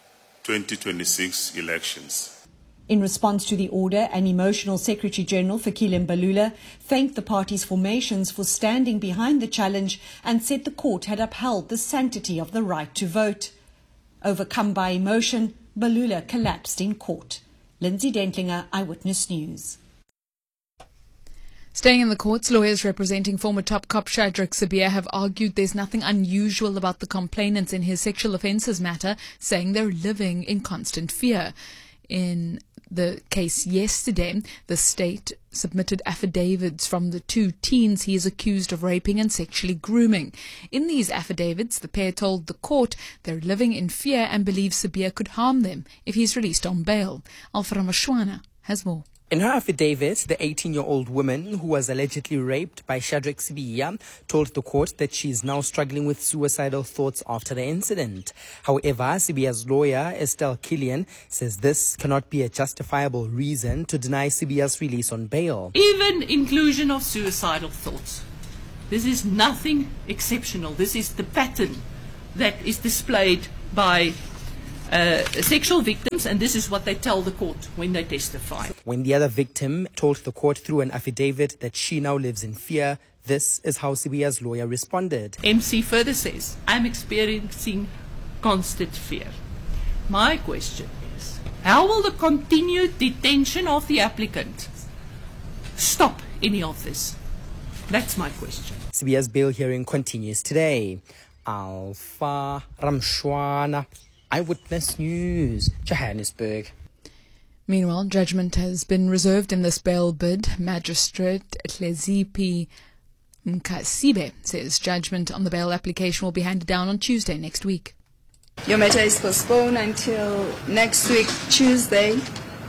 2026 elections. In response to the order, an emotional Secretary General, Fikile Mbalula, thanked the party's formations for standing behind the challenge and said the court had upheld the sanctity of the right to vote. Overcome by emotion, Mbalula collapsed in court. Lindsay Dentlinger, Eyewitness News. Staying in the courts, lawyers representing former top cop Shadrack Sibiya have argued there's nothing unusual about the complainants in his sexual offences matter, saying they're living in constant fear. In the case yesterday, the state submitted affidavits from the two teens he is accused of raping and sexually grooming. In these affidavits, the pair told the court they're living in fear and believe Sibiya could harm them if he's released on bail. Alfred Mashwana has more. In her affidavit, the 18-year-old woman who was allegedly raped by Shadrack Sibiya told the court that she is now struggling with suicidal thoughts after the incident. However, Sibiya's lawyer, Estelle Killian, says this cannot be a justifiable reason to deny Sibiya's release on bail. Even inclusion of suicidal thoughts. This is nothing exceptional. This is the pattern that is displayed by sexual victims, and this is what they tell the court when they testify. When the other victim told the court through an affidavit that she now lives in fear, this is how Sibiya's lawyer responded. MC further says, I'm experiencing constant fear. My question is, how will the continued detention of the applicant stop any of this? That's my question. Sibiya's bail hearing continues today. Alpha Ramshwana, Eyewitness News, Johannesburg. Meanwhile, judgment has been reserved in this bail bid. Magistrate Tlezipi Mkasibe says judgment on the bail application will be handed down on Tuesday next week. Your matter is postponed until next week, Tuesday.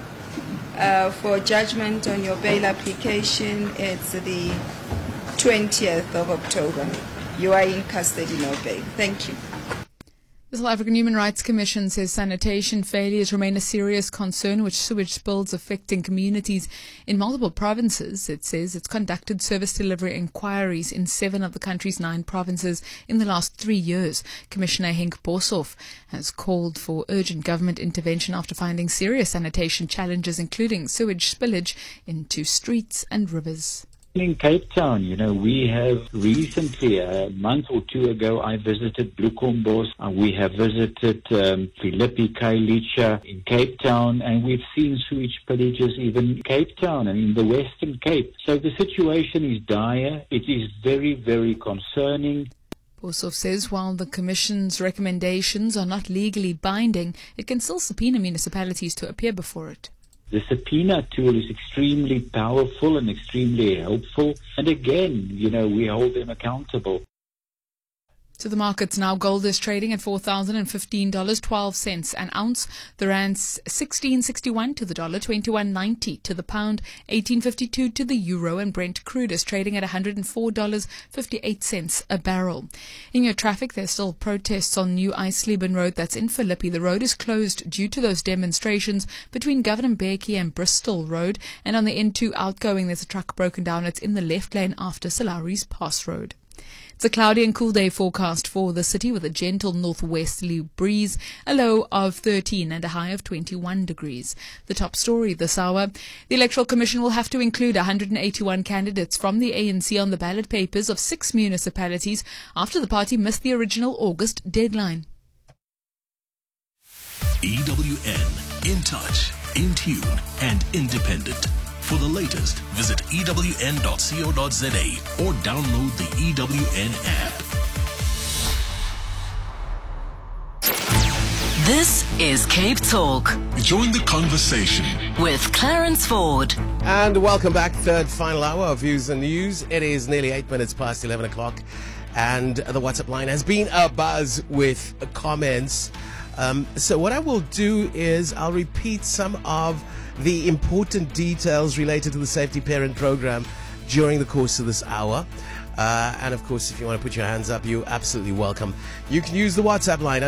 For judgment on your bail application, it's the 20th of October. You are in custody, no bail. Thank you. The South African Human Rights Commission says sanitation failures remain a serious concern, with sewage spills affecting communities in multiple provinces. It says it's conducted service delivery inquiries in 7 of the country's 9 provinces in the last 3 years. Commissioner Henk Boshoff has called for urgent government intervention after finding serious sanitation challenges, including sewage spillage into streets and rivers. In Cape Town, we have recently, a month or 2 ago, I visited Bloemfontein. We have visited Philippi, Khayelitsha in Cape Town, and we've seen sewage spillages even in Cape Town and in the Western Cape. So the situation is dire. It is very, very concerning. Boshoff says while the Commission's recommendations are not legally binding, it can still subpoena municipalities to appear before it. The subpoena tool is extremely powerful and extremely helpful. And again, we hold them accountable. To the markets now, gold is trading at $4,015.12 an ounce. The rand's 16.61 to the dollar, 21.90 to the pound, 18.52 to the euro, and Brent crude is trading at $104.58 a barrel. In your traffic, there's still protests on New Eisleben Road that's in Philippi. The road is closed due to those demonstrations between Governor Mbeki and Bristol Road, and on the N2 outgoing, there's a truck broken down. It's in the left lane after Salaries Pass Road. It's a cloudy and cool day forecast for the city with a gentle northwesterly breeze, a low of 13 and a high of 21 degrees. The top story this hour, the Electoral Commission will have to include 181 candidates from the ANC on the ballot papers of 6 municipalities after the party missed the original August deadline. EWN, in touch, in tune, and independent. For the latest, visit ewn.co.za or download the EWN app. This is Cape Talk. Join the conversation with Clarence Ford. And welcome back, third final hour of Views and News. It is nearly 8 minutes past 11 o'clock, and the WhatsApp line has been abuzz with comments. So what I will do is I'll repeat some of the important details related to the Safety Parent Program during the course of this hour. And of course, if you want to put your hands up, you're absolutely welcome. You can use the WhatsApp line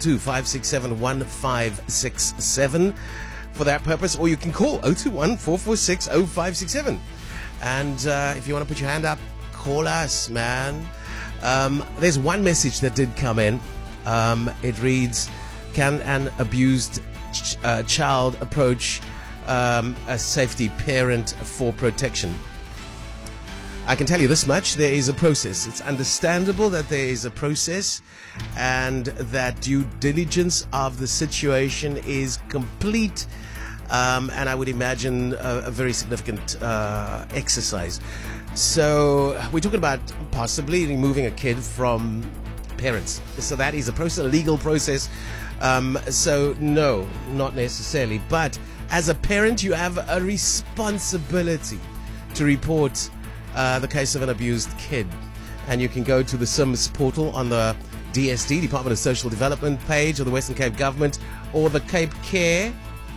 072-567-1567 for that purpose, or you can call 021-446-0567. And if you want to put your hand up, call us, man. There's one message that did come in. It reads, can an abused child approach a safety parent for protection? I can tell you this much, there is a process. It's understandable that there is a process and that due diligence of the situation is complete, and I would imagine a very significant exercise. So we're talking about possibly removing a kid from parents. So that is a process, a legal process. So no, not necessarily. But as a parent, you have a responsibility to report the case of an abused kid. And you can go to the SIMS portal on the DSD, Department of Social Development page of the Western Cape Government, or the Cape Care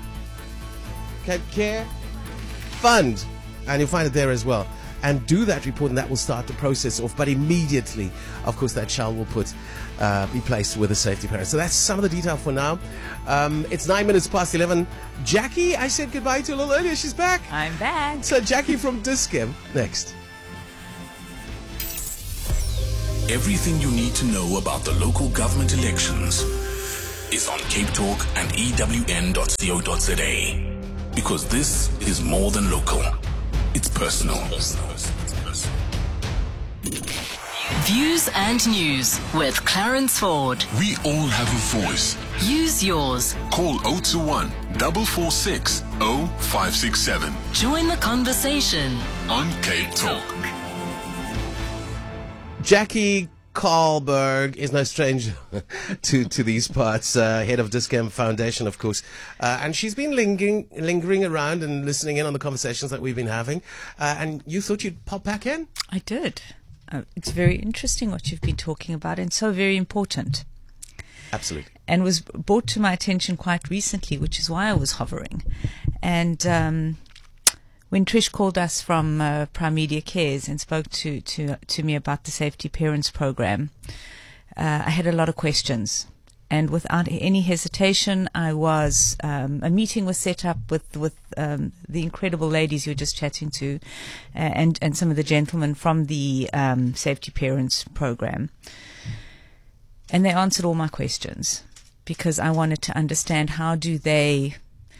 Fund, and you'll find it there as well. And do that report, and that will start the process off. But immediately, of course, that child will be placed with a safety parent. So that's some of the detail for now. It's 11:09. Jackie, I said goodbye to a little earlier. She's back. I'm back. So Jackie from Dis-Chem next. Everything you need to know about the local government elections is on Cape Talk and EWN.co.za. Because this is more than local. It's personal. Views and news with Clarence Ford. We all have a voice. Use yours. Call 021 446 0567. Join the conversation on Cape Talk. Jackie Karlberg is no stranger to these parts, head of Dis-Chem Foundation, of course. And she's been lingering around and listening in on the conversations that we've been having. And you thought you'd pop back in? I did. It's very interesting what you've been talking about, and so very important. Absolutely. And was brought to my attention quite recently, which is why I was hovering. And when Trish called us from Prime Media Cares and spoke to me about the Safety Parents Program, I had a lot of questions. And without any hesitation, a meeting was set up with the incredible ladies you were just chatting to, and some of the gentlemen from the Safety Parents Program. And they answered all my questions, because I wanted to understand, how do they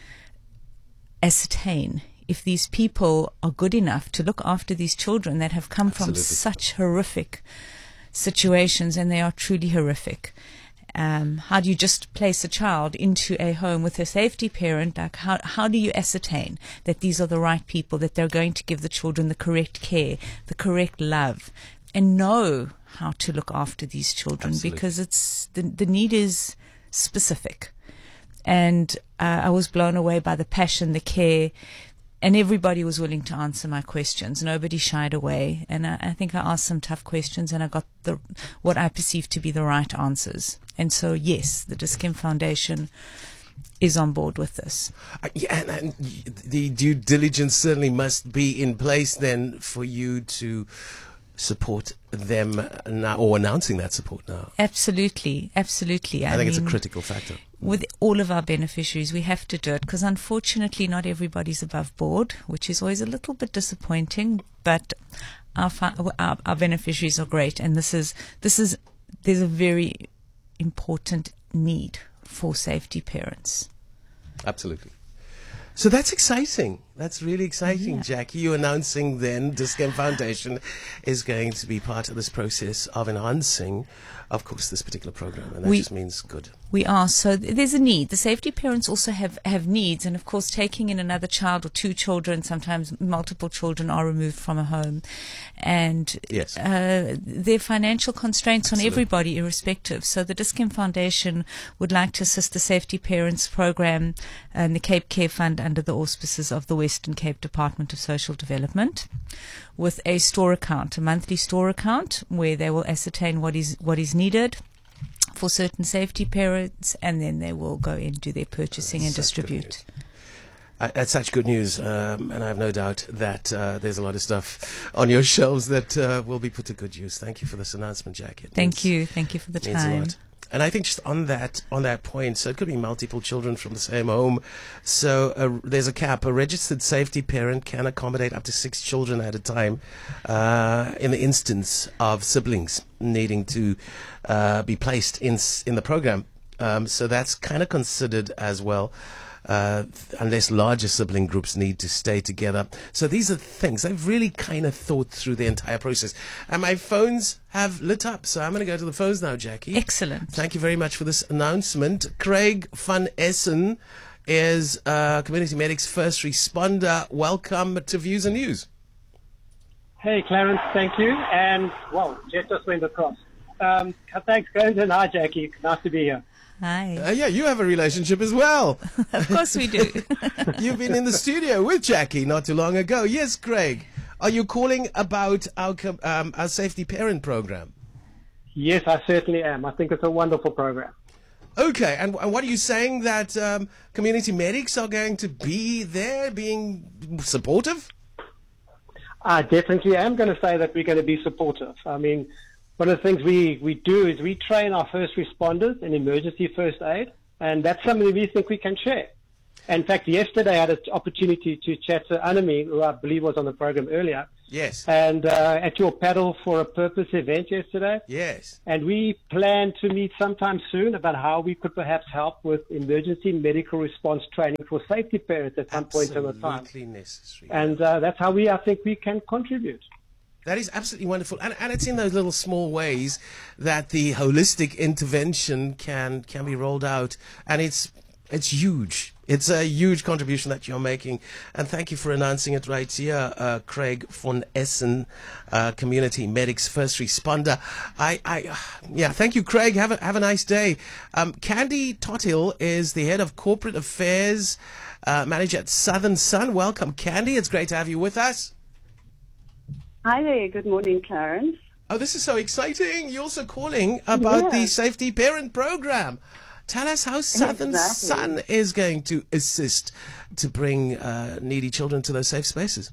ascertain if these people are good enough to look after these children that have come from such horrific situations, and they are truly horrific. How do you just place a child into a home with a safety parent? Like, how do you ascertain that these are the right people, that they're going to give the children the correct care, the correct love, and know how to look after these children? Absolutely. Because it's the need is specific. And I was blown away by the passion, the care, and everybody was willing to answer my questions. Nobody shied away. And I think I asked some tough questions, and I got what I perceived to be the right answers. And so, yes, the Dis-Chem Foundation is on board with this. And the due diligence certainly must be in place then for you to support them now, or announcing that support now. Absolutely, absolutely. I think it's a critical factor. With all of our beneficiaries, we have to do it, because unfortunately not everybody's above board, which is always a little bit disappointing, but our beneficiaries are great, and there's a very important need for safety parents. Absolutely. So that's exciting. That's really exciting, Jackie. You're announcing then Dis-Chem Foundation is going to be part of this process of enhancing, of course, this particular program. And that just means good. We are. So there's a need. The safety parents also have needs. And, of course, taking in another child or two children, sometimes multiple children are removed from a home. And yes. There are financial constraints on everybody, irrespective. So the Dis-Chem Foundation would like to assist the Safety Parents Program and the Cape Care Fund under the auspices of the Western Cape Department of Social Development with a store account, a monthly store account, where they will ascertain what is needed for certain safety parents, and then they will go in, do their purchasing and distribute. That's such good news, and I have no doubt that there's a lot of stuff on your shelves that will be put to good use. Thank you for this announcement, Jackie. Thank you for the time. A lot. And I think just on that point, so it could be multiple children from the same home. So there's a cap. A registered safety parent can accommodate up to 6 children at a time in the instance of siblings needing to be placed in the program. So that's kind of considered as well. Unless larger sibling groups need to stay together. So these are things I've really kind of thought through the entire process. And my phones have lit up. So I'm going to go to the phones now, Jackie. Excellent. Thank you very much for this announcement. Craig van Essen is Community Medics first responder. Welcome to Views and News. Hey, Clarence, thank you. And, wow, Jeff just went across. Thanks, Clarence, and hi, Jackie. Nice to be here. Hi. Yeah, you have a relationship as well. Of course we do. You've been in the studio with Jackie not too long ago. Yes, Craig. Are you calling about our Safety Parent program? Yes, I certainly am. I think it's a wonderful program. Okay, and what are you saying, that community medics are going to be there being supportive? I definitely am going to say that we're going to be supportive. I mean, one of the things we do is we train our first responders in emergency first aid, and that's something we think we can share. In fact, yesterday I had an opportunity to chat to Anami, who I believe was on the program earlier. Yes. And at your Paddle for a Purpose event yesterday. Yes. And we plan to meet sometime soon about how we could perhaps help with emergency medical response training for safety parents at some point in the time. Absolutely necessary. And that's how I think we can contribute. That is absolutely wonderful. And it's in those little small ways that the holistic intervention can be rolled out. And it's huge. It's a huge contribution that you're making. And thank you for announcing it right here, Craig von Essen, Community Medics First Responder. Yeah, thank you, Craig. Have a nice day. Candy Tothill is the head of corporate affairs manager at Southern Sun. Welcome, Candy. It's great to have you with us. Hi there. Good morning, Clarence. Oh, this is so exciting. You're also calling about the Safety Parent program. Tell us how Southern Sun is going to assist to bring needy children to those safe spaces.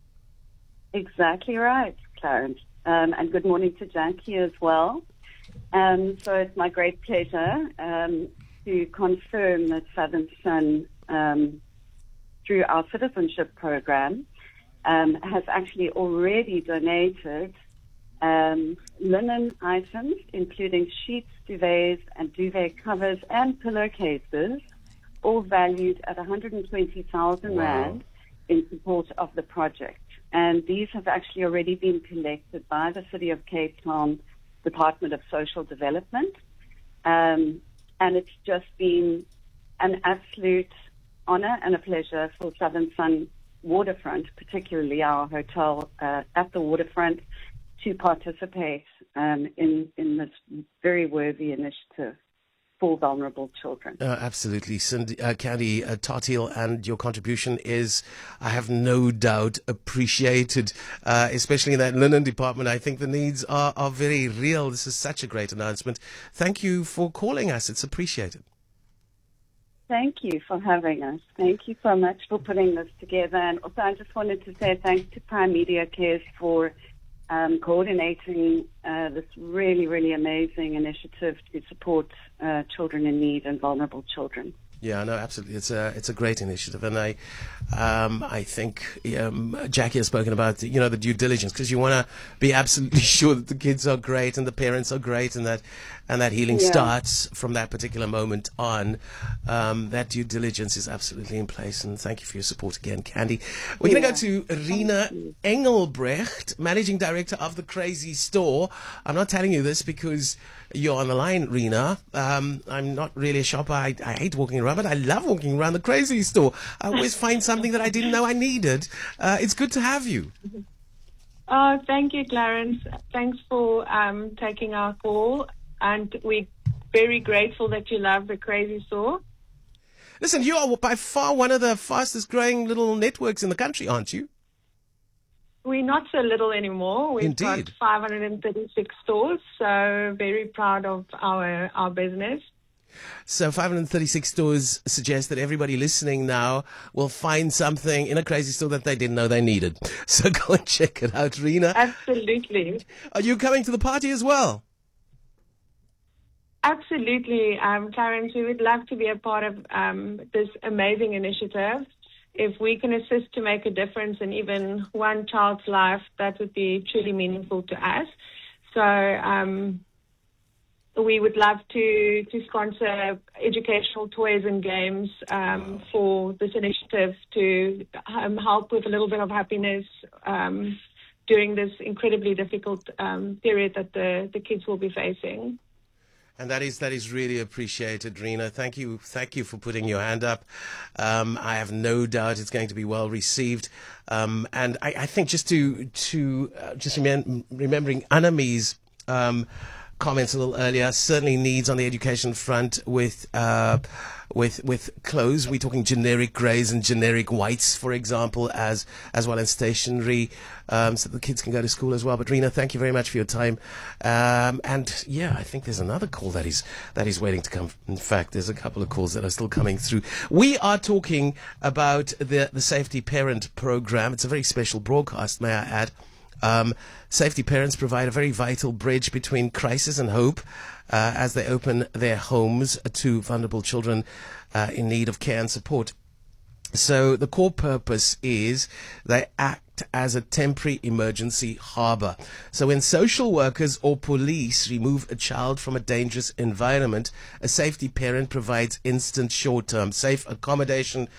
Exactly right, Clarence. And good morning to Jackie as well. So it's my great pleasure to confirm that Southern Sun, through our citizenship program, has actually already donated linen items, including sheets, duvets, and duvet covers and pillowcases, all valued at 120,000 Rand in support of the project. And these have actually already been collected by the City of Cape Town Department of Social Development. And it's just been an absolute honor and a pleasure for Southern Sun Waterfront, particularly our hotel at the waterfront, to participate in this very worthy initiative for vulnerable children. Absolutely. Candy Tothill, and your contribution is, I have no doubt, appreciated, especially in that linen department. I think the needs are very real. This is such a great announcement. Thank you for calling us. It's appreciated. Thank you for having us. Thank you so much for putting this together. And also, I just wanted to say thanks to Prime Media Cares for coordinating this really, really amazing initiative to support children in need and vulnerable children. Yeah, no, absolutely. It's a great initiative, and I think Jackie has spoken about the due diligence, because you want to be absolutely sure that the kids are great and the parents are great, and that healing starts from that particular moment on. That due diligence is absolutely in place, and thank you for your support again, Candy. We're going to go to Rina Engelbrecht, Managing Director of The Crazy Store. I'm not telling you this because you're on the line, Rina. I'm not really a shopper. I hate walking around, but I love walking around The Crazy Store. I always find something that I didn't know I needed. It's good to have you. Oh, thank you, Clarence. Thanks for taking our call, and we're very grateful that you love The Crazy Store. Listen, you are by far one of the fastest growing little networks in the country, aren't you? We're not so little anymore. We've got 536 stores, so very proud of our business. So 536 stores suggest that everybody listening now will find something in a Crazy Store that they didn't know they needed. So go and check it out, Rina. Absolutely. Are you coming to the party as well? Absolutely, Clarence. We would love to be a part of this amazing initiative. If we can assist to make a difference in even one child's life, that would be truly meaningful to us. So we would love to sponsor educational toys and games for this initiative to help with a little bit of happiness during this incredibly difficult period that the kids will be facing. And that is really appreciated, Rina. Thank you for putting your hand up. I have no doubt it's going to be well received. And I think just remembering Anami's comments a little earlier. Certainly needs on the education front with clothes. We're talking generic greys and generic whites, for example, as well as stationery, so the kids can go to school as well. But Rena, thank you very much for your time. And yeah, I think there's another call that is waiting to come. In fact, there's a couple of calls that are still coming through. We are talking about the Safety Parent program. It's a very special broadcast, may I add. Safety Parents provide a very vital bridge between crisis and hope as they open their homes to vulnerable children in need of care and support. So the core purpose is they act as a temporary emergency harbour. So when social workers or police remove a child from a dangerous environment, a Safety Parent provides instant short-term safe accommodation